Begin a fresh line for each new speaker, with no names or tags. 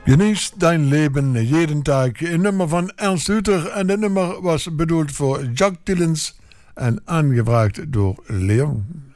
Genieß dein Leben jeden Tag. Een nummer van Ernst Huter. En dit nummer was bedoeld voor Jack Dillens en aangevraagd door Leon.